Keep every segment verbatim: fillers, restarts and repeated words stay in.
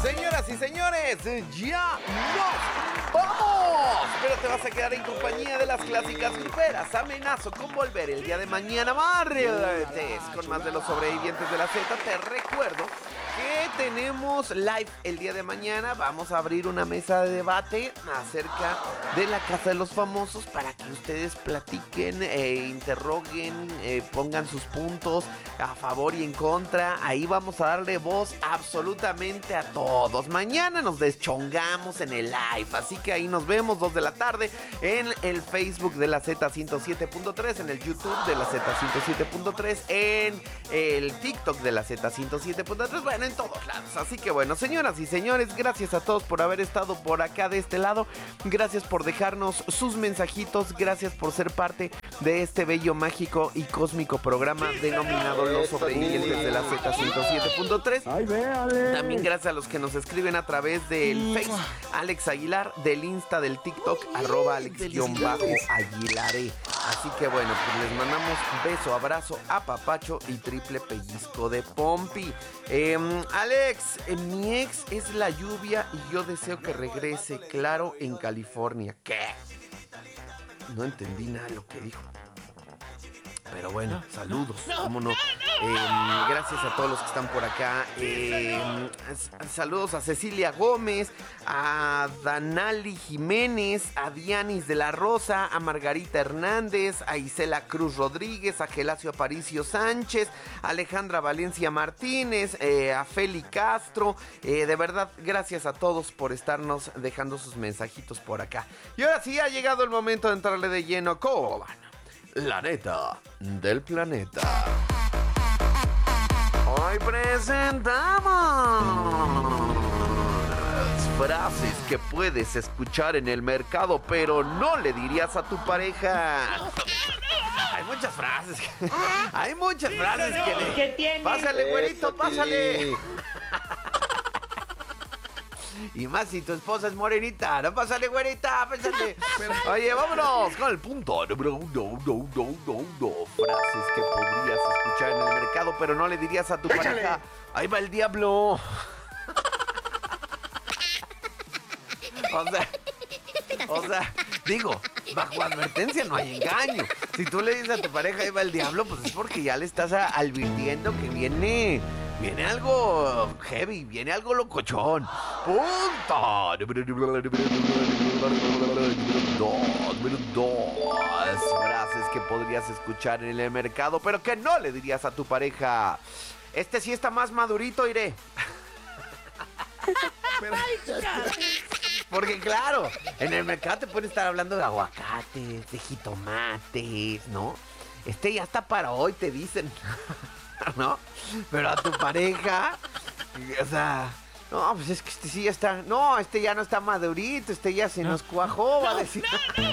Señoras y señores, ya nos vamos. Pero te vas a quedar en compañía de las clásicas gruperas. Amenazo con volver el día de mañana martes con más de los sobrevivientes de la Z. Te recuerdo que tenemos live el día de mañana. Vamos a abrir una mesa de debate acerca de la Casa de los Famosos para que ustedes platiquen, eh, interroguen, eh, pongan sus puntos a favor y en contra. Ahí vamos a darle voz absolutamente a todos. Mañana nos deschongamos en el live, así que ahí nos vemos dos de la tarde en el Facebook de la Z ciento siete punto tres, en el YouTube de la Z ciento siete punto tres, en el TikTok de la Z ciento siete punto tres, bueno, en todos lados. Así que bueno, señoras y señores, gracias a todos por haber estado por acá de este lado. Gracias por dejarnos sus mensajitos. Gracias por ser parte de este bello, mágico y cósmico programa denominado Los Sobrevivientes de la Z ciento siete punto tres. También gracias a los que nos escriben a través del Face, Alex Aguilar, del Insta, del TikTok, arroba Alex-Aguilaré. Así que bueno, pues les mandamos beso, abrazo, apapacho y triple pellizco de pompi. Eh, Alex, eh, mi ex es la lluvia y yo deseo que regrese, claro, en California. ¿Qué? No entendí nada de lo que dijo. Pero bueno, saludos, cómo no. Eh, gracias a todos los que están por acá. Eh, saludos a Cecilia Gómez, a Danali Jiménez, a Dianis de la Rosa, a Margarita Hernández, a Isela Cruz Rodríguez, a Gelacio Aparicio Sánchez, a Alejandra Valencia Martínez, eh, a Feli Castro. Eh, de verdad, gracias a todos por estarnos dejando sus mensajitos por acá. Y ahora sí ha llegado el momento de entrarle de lleno con la neta del planeta. Hoy presentamos frases que puedes escuchar en el mercado, pero no le dirías a tu pareja. Hay muchas frases. Hay muchas frases que le... ¿Qué tiene? Pásale, güerito, pásale. Y más si tu esposa es morenita, no, pásale, güerita, pásale. Oye, vámonos con el punto número uno, no, no, no, no. Frases que podrías escuchar en el mercado, pero no le dirías a tu pareja. Ahí va el diablo. O sea, o sea, digo, bajo advertencia no hay engaño. Si tú le dices a tu pareja, ahí va el diablo, pues es porque ya le estás advirtiendo que viene... Viene algo heavy, viene algo locochón. Punto. Número dos. Frases que podrías escuchar en el mercado, pero que no le dirías a tu pareja. Este sí está más madurito, iré. Porque claro, en el mercado te pueden estar hablando de aguacates, de jitomates, ¿no? Este ya está para hoy, te dicen. ¿No? Pero a tu pareja, o sea, no, pues es que este sí ya está, no, este ya no está madurito, este ya se nos cuajó, va a decir.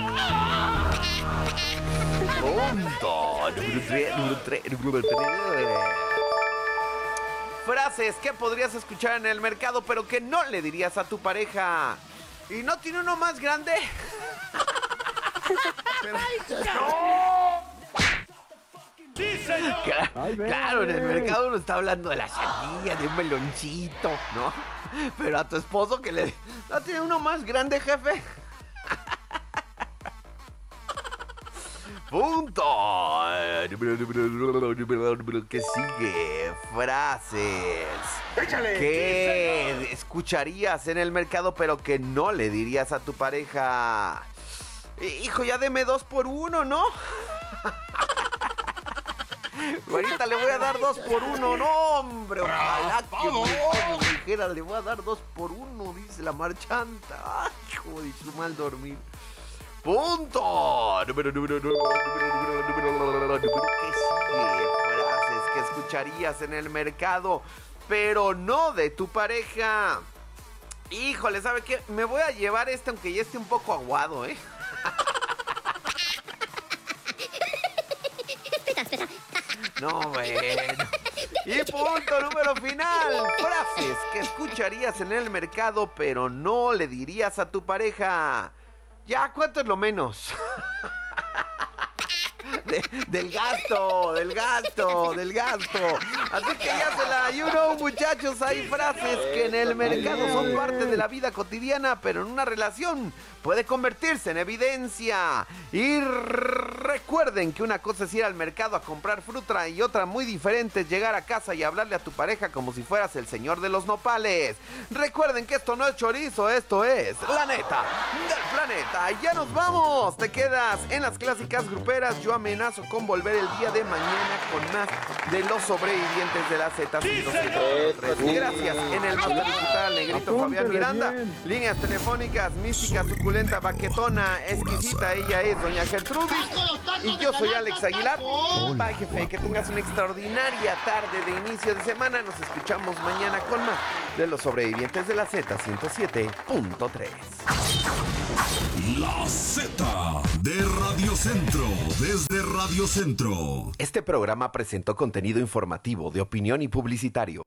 Punto. Número tres, número tres, número tres. Frases que podrías escuchar en el mercado, pero que no le dirías a tu pareja. ¿Y no tiene uno más grande? Pero, ¡no! Sí, señor. Claro, Ay, claro, en el mercado uno está hablando de la sandía, de un meloncito, ¿no? Pero a tu esposo que le... ¿No tiene uno más grande, jefe? Punto. ¿Qué sigue? Frases Échale. que escucharías en el mercado, pero que no le dirías a tu pareja. Hijo, ya deme dos por uno, ¿no? Ahorita le voy a dar dos por uno, no, hombre. Ojalá que me dijera, le voy a dar dos por uno, dice la marchanta. Ay, hijo de su mal dormir. Punto. Número, número, número, número, número, número. ¿Qué sigue? Frases que escucharías en el mercado, pero no de tu pareja. Híjole, ¿sabe qué? Me voy a llevar este aunque ya esté un poco aguado, ¿eh? No, bueno. Y punto número final. Frases que escucharías en el mercado, pero no le dirías a tu pareja. Ya, ¿cuánto es lo menos? de, del gasto, del gasto, del gasto. Así que ya se la, you know, muchachos, hay frases que en el mercado son parte de la vida cotidiana, pero en una relación puede convertirse en evidencia. Y recuerden que una cosa es ir al mercado a comprar fruta y otra muy diferente es llegar a casa y hablarle a tu pareja como si fueras el señor de los nopales. Recuerden que esto no es chorizo, esto es la neta del planeta. Ya nos vamos, te quedas en las clásicas gruperas. Yo amenazo con volver el día de mañana con más de los sobrevivientes de la Z ciento siete punto tres. Gracias en el mapa digital, negrito Fabián Miranda. Líneas telefónicas, mística, suculenta, baquetona, exquisita. Ella es doña Gertrudis y yo soy Alex Aguilar. Bye, jefe, que tengas una extraordinaria tarde de inicio de semana. Nos escuchamos mañana con más de los sobrevivientes de la Z ciento siete punto tres. La Z de Radio Centro, desde Radio Centro. Este programa presentó contenido informativo, de opinión y publicitario.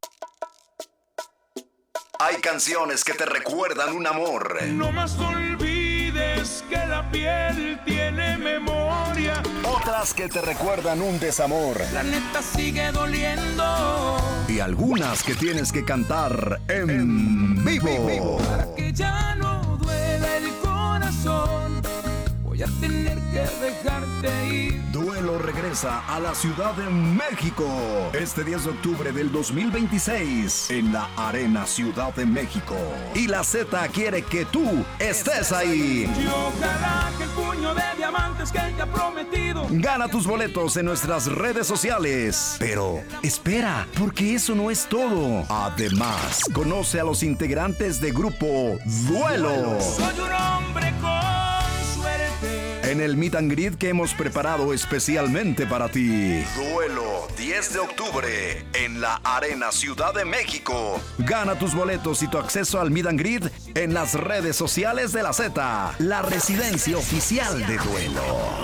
Hay canciones que te recuerdan un amor. No más olvides que la piel tiene memoria. Otras que te recuerdan un desamor. La neta sigue doliendo. Y algunas que tienes que cantar en, en vivo. vivo. Para que ya no duela el corazón, voy a tener que dejarte ir. Duelo regresa a la Ciudad de México este diez de octubre del dos mil veintiséis en la Arena Ciudad de México. Y la Z quiere que tú estés ahí. Y ojalá que el puño de diamantes que él te ha prometido. Gana tus boletos en nuestras redes sociales. Pero espera, porque eso no es todo. Además, conoce a los integrantes de grupo Duelo. Soy un hombre con suerte. En el meet and greet que hemos preparado especialmente para ti. Duelo, diez de octubre, en la Arena Ciudad de México. Gana tus boletos y tu acceso al meet and greet en las redes sociales de la Z, la residencia oficial de Duelo.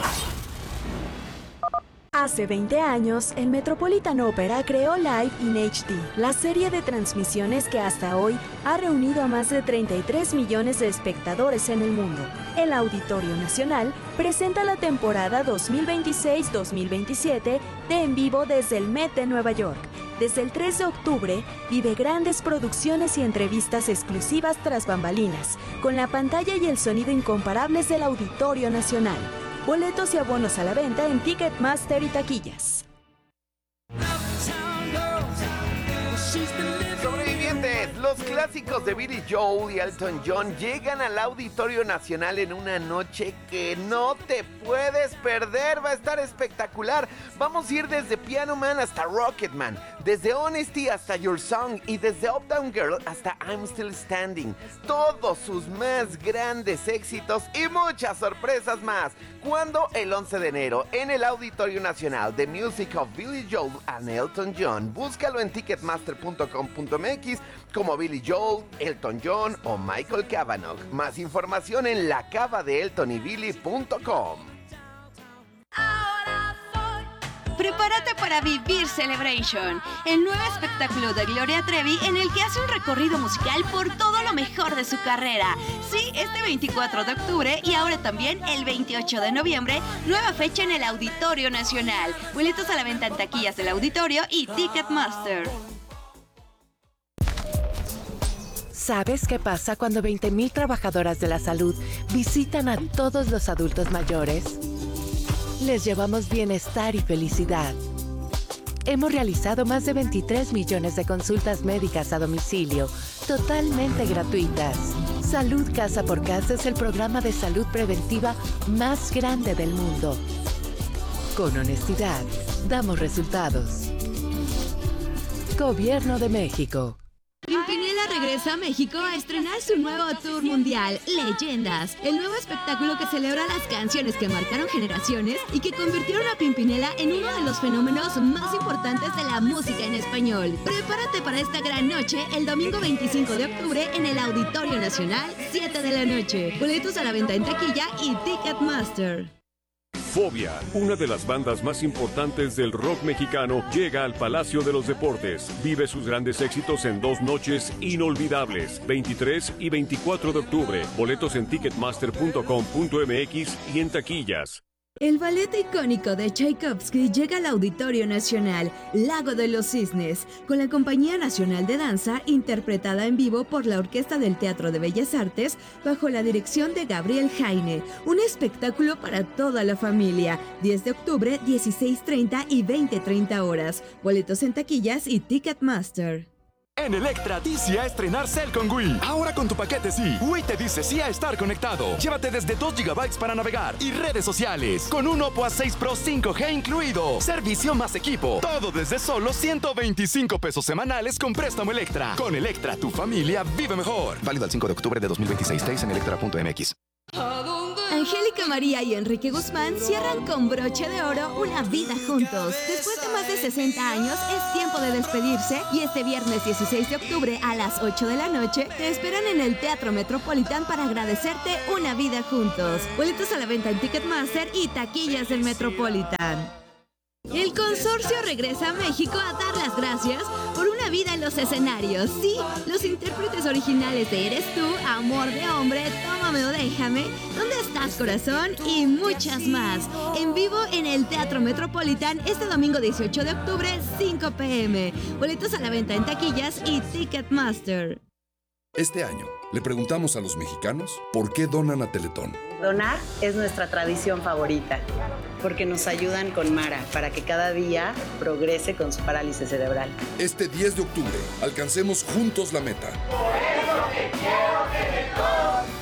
Hace veinte años, el Metropolitan Opera creó Live in H D, la serie de transmisiones que hasta hoy ha reunido a más de treinta y tres millones de espectadores en el mundo. El Auditorio Nacional presenta la temporada dos mil veintiséis dos mil veintisiete de En Vivo desde el Met de Nueva York. Desde el tres de octubre, vive grandes producciones y entrevistas exclusivas tras bambalinas, con la pantalla y el sonido incomparables del Auditorio Nacional. Boletos y abonos a la venta en Ticketmaster y taquillas. Sobrevivientes, los clásicos de Billy Joel y Elton John llegan al Auditorio Nacional en una noche que no te puedes perder. Va a estar espectacular. Vamos a ir desde Piano Man hasta Rocketman, desde Honesty hasta Your Song y desde Uptown Girl hasta I'm Still Standing. Todos sus más grandes éxitos y muchas sorpresas más. ¿Cuándo? El once de enero en el Auditorio Nacional. The Music of Billy Joel and Elton John. Búscalo en ticketmaster punto com punto m x como Billy Joel, Elton John o Michael Cavanaugh. Más información en la cava de elton y billy punto com. Prepárate para vivir Celebration, el nuevo espectáculo de Gloria Trevi en el que hace un recorrido musical por todo lo mejor de su carrera. Sí, este veinticuatro de octubre y ahora también el veintiocho de noviembre, nueva fecha en el Auditorio Nacional. Boletos a la venta en taquillas del Auditorio y Ticketmaster. ¿Sabes qué pasa cuando veinte mil trabajadoras de la salud visitan a todos los adultos mayores? Les llevamos bienestar y felicidad. Hemos realizado más de veintitrés millones de consultas médicas a domicilio, totalmente gratuitas. Salud Casa por Casa es el programa de salud preventiva más grande del mundo. Con honestidad, damos resultados. Gobierno de México. Pimpinela regresa a México a estrenar su nuevo tour mundial, Leyendas, el nuevo espectáculo que celebra las canciones que marcaron generaciones y que convirtieron a Pimpinela en uno de los fenómenos más importantes de la música en español. Prepárate para esta gran noche el domingo veinticinco de octubre en el Auditorio Nacional, siete de la noche. Boletos a la venta en taquilla y Ticketmaster. Fobia, una de las bandas más importantes del rock mexicano, llega al Palacio de los Deportes. Vive sus grandes éxitos en dos noches inolvidables, veintitrés y veinticuatro de octubre. Boletos en ticketmaster punto com punto m x y en taquillas. El ballet icónico de Tchaikovsky llega al Auditorio Nacional, Lago de los Cisnes, con la Compañía Nacional de Danza, interpretada en vivo por la Orquesta del Teatro de Bellas Artes, bajo la dirección de Gabriel Jaine. Un espectáculo para toda la familia. diez de octubre, dieciséis treinta y veinte treinta horas. Boletos en taquillas y Ticketmaster. En Electra, di sí a estrenar Cell con Wii. Ahora con tu paquete sí, Wii te dice sí a estar conectado. Llévate desde dos gigabytes para navegar y redes sociales. Con un Oppo A seis Pro cinco G incluido. Servicio más equipo. Todo desde solo ciento veinticinco pesos semanales con préstamo Electra. Con Electra, tu familia vive mejor. Válido el cinco de octubre de dos mil veintiséis. Detalles en electra punto m x. Angélica María y Enrique Guzmán cierran con broche de oro una vida juntos. Después de más de sesenta años, es tiempo de despedirse y este viernes dieciséis de octubre a las ocho de la noche te esperan en el Teatro Metropolitan para agradecerte una vida juntos. Boletos a la venta en Ticketmaster y taquillas del Metropolitan. El consorcio regresa a México a dar las gracias por una vida en los escenarios. Sí, los intérpretes originales de Eres Tú, Amor de Hombre, Tómame o Déjame, ¿Dónde estás, corazón? Y muchas más. En vivo en el Teatro Metropolitan este domingo dieciocho de octubre, cinco p m Boletos a la venta en taquillas y Ticketmaster. Este año le preguntamos a los mexicanos por qué donan a Teletón. Donar es nuestra tradición favorita, porque nos ayudan con Mara para que cada día progrese con su parálisis cerebral. Este diez de octubre, alcancemos juntos la meta. Por eso te quiero, Teletón.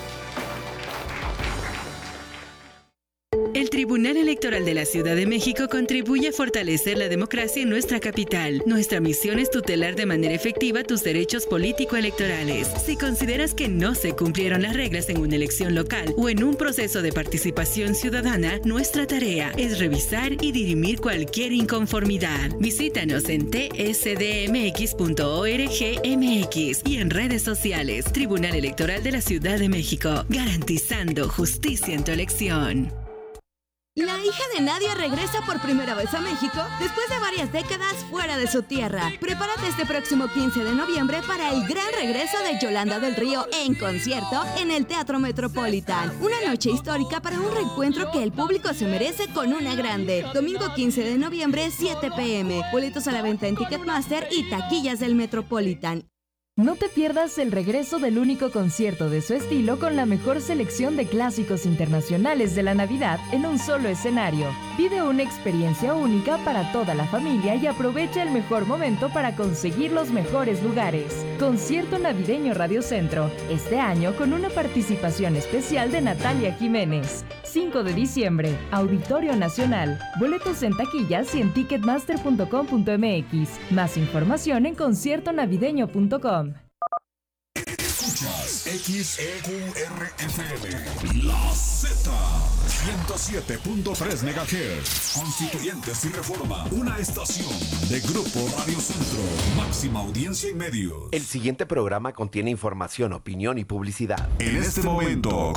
El Tribunal Electoral de la Ciudad de México contribuye a fortalecer la democracia en nuestra capital. Nuestra misión es tutelar de manera efectiva tus derechos político-electorales. Si consideras que no se cumplieron las reglas en una elección local o en un proceso de participación ciudadana, nuestra tarea es revisar y dirimir cualquier inconformidad. Visítanos en t s d m x punto org m x y en redes sociales. Tribunal Electoral de la Ciudad de México, garantizando justicia en tu elección. La hija de Nadia regresa por primera vez a México después de varias décadas fuera de su tierra. Prepárate este próximo quince de noviembre para el gran regreso de Yolanda del Río en concierto en el Teatro Metropolitan. Una noche histórica para un reencuentro que el público se merece con una grande. Domingo quince de noviembre, siete p m Boletos a la venta en Ticketmaster y taquillas del Metropolitan. No te pierdas el regreso del único concierto de su estilo con la mejor selección de clásicos internacionales de la Navidad en un solo escenario. Vive una experiencia única para toda la familia y aprovecha el mejor momento para conseguir los mejores lugares. Concierto Navideño Radio Centro, este año con una participación especial de Natalia Jiménez. cinco de diciembre, Auditorio Nacional. Boletos en taquillas y en ticketmaster punto com punto m x. Más información en concierto navideño punto com. Escuchas X E Q R F M, La Z, ciento siete punto tres megahertz, Constituyentes y Reforma, una estación de Grupo Radio Centro, máxima audiencia y medios. El siguiente programa contiene información, opinión y publicidad. En este momento